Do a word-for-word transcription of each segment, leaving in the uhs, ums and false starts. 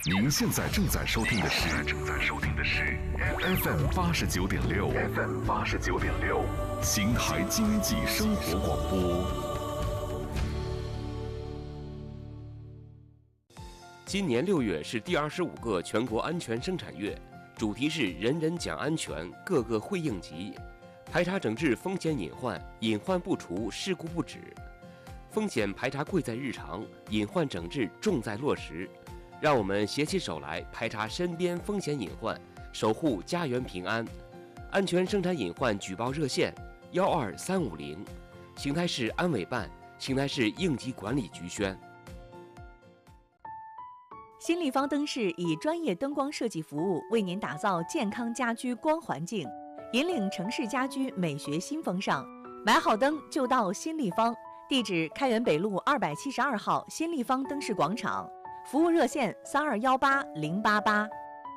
您现在正在收听的是正在收听的是 F M 八十九点六 F M 八十九点六邢台经济生活广播。 今年六月是第二十五个全国安全生产月，主题是人人讲安全，个个会应急。排查整治风险隐患，隐患不除，事故不止。风险排查贵在日常，隐患整治重在落实。让我们携起手来，排查身边风险隐患，守护家园平安。安全生产隐患举报热线：幺二三五零，邢台市安委办、邢台市应急管理局宣。 新立方灯饰以专业灯光设计服务，为您打造健康家居光环境，引领城市家居美学新风尚。买好灯就到新立方，地址开元北路二百七十二号新立方灯饰广场。服务热线三二幺八零八八。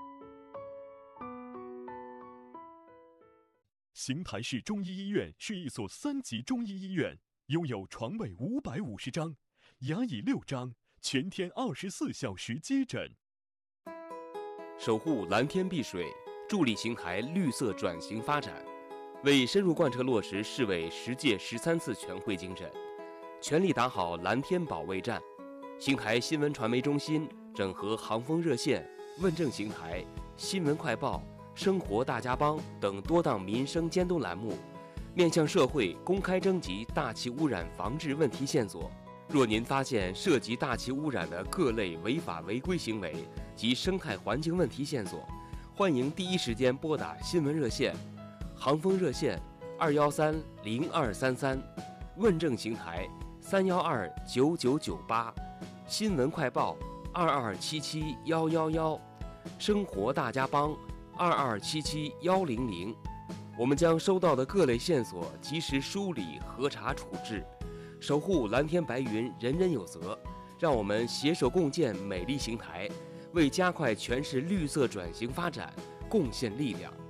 邢台市中医医院是一所三级中医医院，拥有床位五百五十张，牙椅六张，全天二十四小时接诊。 守护蓝天碧水，助力邢台绿色转型发展。为深入贯彻落实市委十届十三次全会精神，全力打好蓝天保卫战。邢台新闻传媒中心整合航风热线、问政邢台、新闻快报、生活大家帮等多档民生监督栏目，面向社会公开征集大气污染防治问题线索。若您发现涉及大气污染的各类违法违规行为及生态环境问题线索，欢迎第一时间拨打新闻热线、航风热线二幺三零二三三，问政邢台三幺二九九九八。新闻快报二二七七幺幺幺，生活大家帮二二七七幺零零，我们将收到的各类线索及时梳理、核查、处置，守护蓝天白云，人人有责。让我们携手共建美丽邢台，为加快全市绿色转型发展贡献力量。